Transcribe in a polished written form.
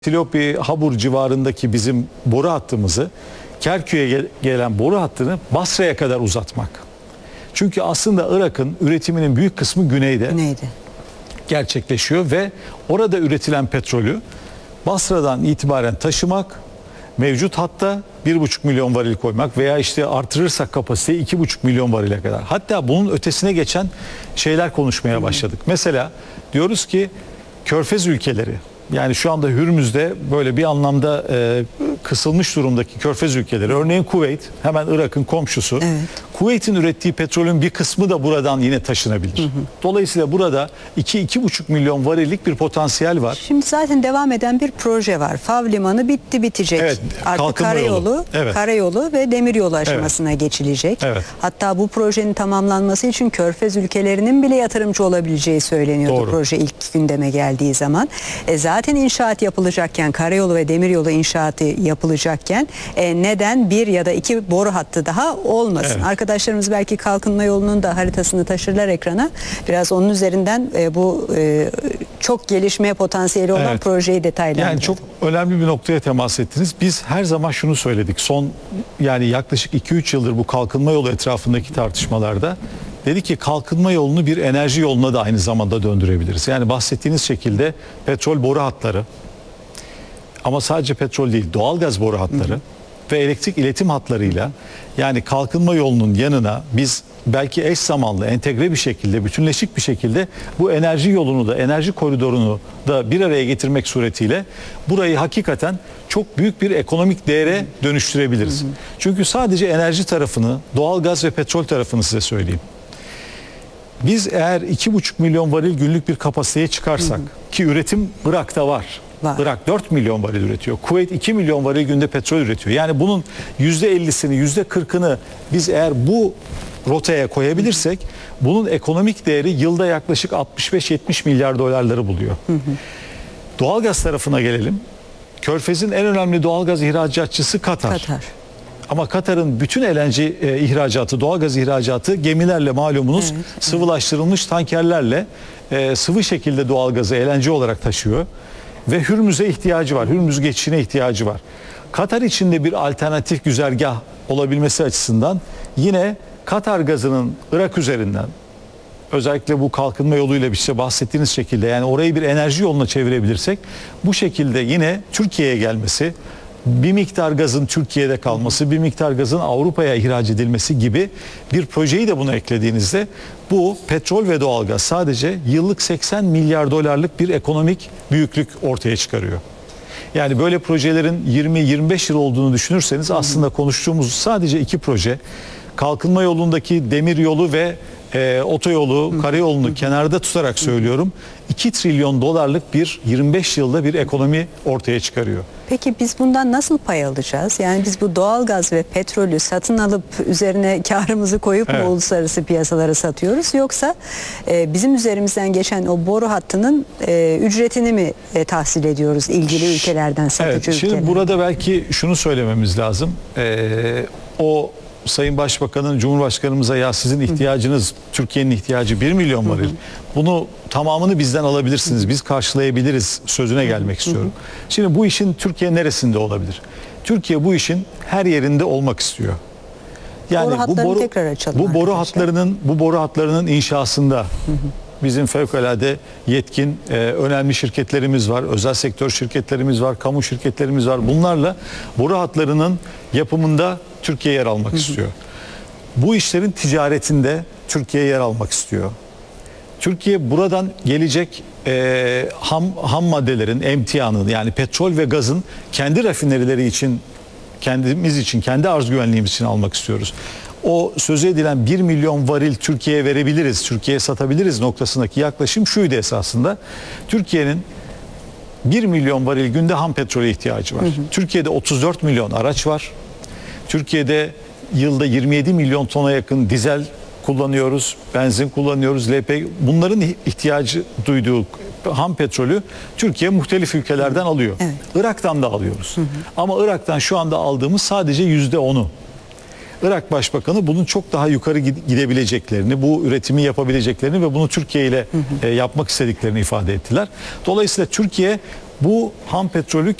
Silopi, Habur civarındaki bizim boru hattımızı, Kerkük'e gelen boru hattını Basra'ya kadar uzatmak. Çünkü aslında Irak'ın üretiminin büyük kısmı güneyde gerçekleşiyor ve orada üretilen petrolü Basra'dan itibaren taşımak, mevcut hatta 1,5 milyon varil koymak veya işte artırırsak kapasiteyi 2,5 milyon varile kadar. Hatta bunun ötesine geçen şeyler konuşmaya başladık. Mesela diyoruz ki Körfez ülkeleri, yani şu anda Hürmüz'de böyle bir anlamda kısılmış durumdaki Körfez ülkeleri, örneğin Kuveyt, hemen Irak'ın komşusu. Evet. Kuveyt'in ürettiği petrolün bir kısmı da buradan yine taşınabilir. Dolayısıyla burada 2-2,5 milyon varillik bir potansiyel var. Şimdi zaten devam eden bir proje var. Fav Limanı bitti bitecek. Evet, artık karayolu ve demiryolu aşamasına geçilecek. Evet. Hatta bu projenin tamamlanması için Körfez ülkelerinin bile yatırımcı olabileceği söyleniyordu. Doğru. Proje ilk gündeme geldiği zaman. Zaten inşaat yapılacakken, karayolu ve demiryolu inşaatı yapılacakken neden bir ya da iki boru hattı daha olmasın? Evet. Arkadaşlarımız belki kalkınma yolunun da haritasını taşırlar ekrana. Biraz onun üzerinden bu çok gelişmeye potansiyeli olan projeyi detaylandıralım. Yani çok önemli bir noktaya temas ettiniz. Biz her zaman şunu söyledik. Son yaklaşık 2-3 yıldır bu kalkınma yolu etrafındaki tartışmalarda dedi ki kalkınma yolunu bir enerji yoluna da aynı zamanda döndürebiliriz. Yani bahsettiğiniz şekilde petrol boru hatları, ama sadece petrol değil, doğalgaz boru hatları ve elektrik iletim hatlarıyla, yani kalkınma yolunun yanına biz belki eş zamanlı, entegre bir şekilde, bütünleşik bir şekilde bu enerji yolunu da, enerji koridorunu da bir araya getirmek suretiyle burayı hakikaten çok büyük bir ekonomik değere dönüştürebiliriz. Çünkü sadece enerji tarafını, doğalgaz ve petrol tarafını size söyleyeyim. Biz eğer 2,5 milyon varil günlük bir kapasiteye çıkarsak, ki üretim Irak'ta var. Irak 4 milyon varil üretiyor. Kuveyt 2 milyon varil günde petrol üretiyor. Yani bunun %50'sini, %40'ını biz eğer bu rotaya koyabilirsek bunun ekonomik değeri yılda yaklaşık 65-70 milyar dolarları buluyor. Doğalgaz tarafına gelelim. Körfez'in en önemli doğalgaz ihracatçısı Katar. Ama Katar'ın bütün LNG ihracatı, doğalgaz ihracatı gemilerle, malumunuz, sıvılaştırılmış tankerlerle sıvı şekilde doğalgazı LNG olarak taşıyor. Ve Hürmüz'e ihtiyacı var. Hürmüz geçişine ihtiyacı var. Katar için de bir alternatif güzergah olabilmesi açısından yine Katar gazının Irak üzerinden, özellikle bu kalkınma yoluyla işte bahsettiğiniz şekilde, yani orayı bir enerji yoluna çevirebilirsek, bu şekilde yine Türkiye'ye gelmesi, bir miktar gazın Türkiye'de kalması, bir miktar gazın Avrupa'ya ihraç edilmesi gibi bir projeyi de buna eklediğinizde bu petrol ve doğalgaz sadece yıllık 80 milyar dolarlık bir ekonomik büyüklük ortaya çıkarıyor. Yani böyle projelerin 20-25 yıl olduğunu düşünürseniz aslında konuştuğumuz sadece iki proje, kalkınma yolundaki demir yolu ve otoyolu, karayolunu kenarda tutarak söylüyorum, 2 trilyon dolarlık bir 25 yılda bir ekonomi ortaya çıkarıyor. Peki biz bundan nasıl pay alacağız? Yani biz bu doğalgaz ve petrolü satın alıp üzerine karımızı koyup mu uluslararası piyasalara satıyoruz? Yoksa bizim üzerimizden geçen o boru hattının ücretini mi tahsil ediyoruz ilgili ülkelerden, satıcı ülkelerden? Şimdi burada belki şunu söylememiz lazım. O Sayın Başbakan'ın, Cumhurbaşkanımıza ya sizin ihtiyacınız, Türkiye'nin ihtiyacı 1 milyon varil. Bunu tamamını bizden alabilirsiniz, biz karşılayabiliriz sözüne gelmek istiyorum. Şimdi bu işin Türkiye neresinde olabilir? Türkiye bu işin her yerinde olmak istiyor. Yani bu boru hatlarının inşasında bizim fevkalade yetkin, önemli şirketlerimiz var, özel sektör şirketlerimiz var, kamu şirketlerimiz var. Bunlarla boru hatlarının yapımında Türkiye yer almak istiyor. Bu işlerin ticaretinde Türkiye yer almak istiyor. Türkiye buradan gelecek ham maddelerin emtianını, yani petrol ve gazın kendi rafinerileri için, kendimiz için, kendi arz güvenliğimiz için almak istiyoruz. O söz edilen 1 milyon varil Türkiye'ye verebiliriz, Türkiye'ye satabiliriz noktasındaki yaklaşım şuydu esasında. Türkiye'nin 1 milyon varil günde ham petrole ihtiyacı var. Türkiye'de 34 milyon araç var. Türkiye'de yılda 27 milyon tona yakın dizel kullanıyoruz, benzin kullanıyoruz, LPG. Bunların ihtiyacı duyduğu ham petrolü Türkiye muhtelif ülkelerden alıyor. Irak'tan da alıyoruz. Ama Irak'tan şu anda aldığımız sadece %10'u. Irak Başbakanı bunun çok daha yukarı gidebileceklerini, bu üretimi yapabileceklerini ve bunu Türkiye ile yapmak istediklerini ifade ettiler. Dolayısıyla Türkiye Bu ham petrolü